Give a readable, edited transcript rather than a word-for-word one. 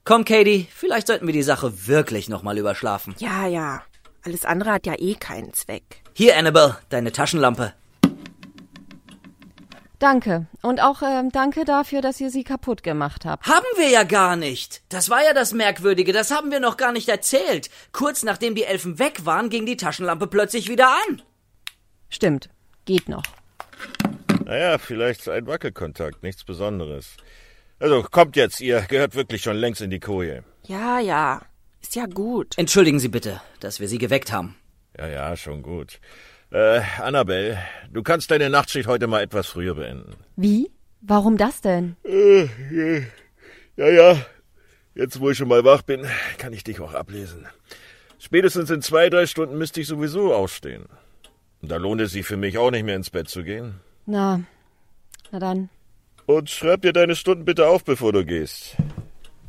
Komm, Katie, vielleicht sollten wir die Sache wirklich nochmal überschlafen. Ja. Alles andere hat ja eh keinen Zweck. Hier, Annabelle, deine Taschenlampe. Danke. Und auch danke dafür, dass ihr sie kaputt gemacht habt. Haben wir ja gar nicht. Das war ja das Merkwürdige, das haben wir noch gar nicht erzählt. Kurz nachdem die Elfen weg waren, ging die Taschenlampe plötzlich wieder an. Stimmt, geht noch. Naja, vielleicht ein Wackelkontakt, nichts Besonderes. Also, kommt jetzt, ihr gehört wirklich schon längst in die Koje. Ja, ist ja gut. Entschuldigen Sie bitte, dass wir Sie geweckt haben. Ja, schon gut. Annabelle, du kannst deine Nachtschicht heute mal etwas früher beenden. Wie? Warum das denn? Ja, jetzt wo ich schon mal wach bin, kann ich dich auch ablesen. Spätestens in 2-3 Stunden müsste ich sowieso aufstehen. Und da lohnt es sich für mich auch nicht mehr ins Bett zu gehen. Na dann. Und schreib dir deine Stunden bitte auf, bevor du gehst.